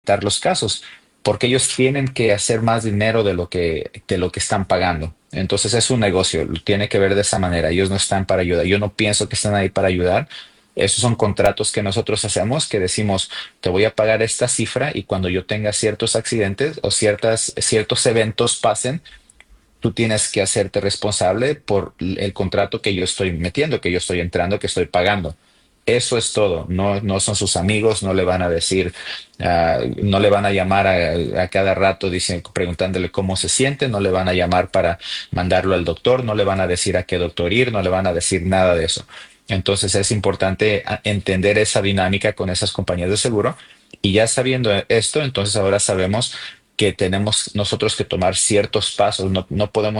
dar los casos, porque ellos tienen que hacer más dinero de lo que están pagando. Entonces es un negocio, lo tiene que ver de esa manera. Ellos no están para ayudar. Yo no pienso que están ahí para ayudar. Esos son contratos que nosotros hacemos, que decimos, te voy a pagar esta cifra y cuando yo tenga ciertos accidentes o ciertos eventos pasen, tú tienes que hacerte responsable por el contrato que yo estoy metiendo, que yo estoy entrando, que estoy pagando. Eso es todo. No, no son sus amigos, no le van a decir, no le van a llamar a cada rato preguntándole cómo se siente, no le van a llamar para mandarlo al doctor, no le van a decir a qué doctor ir, no le van a decir nada de eso. Entonces es importante entender esa dinámica con esas compañías de seguro. Y ya sabiendo esto, entonces ahora sabemos que tenemos nosotros que tomar ciertos pasos. No, no podemos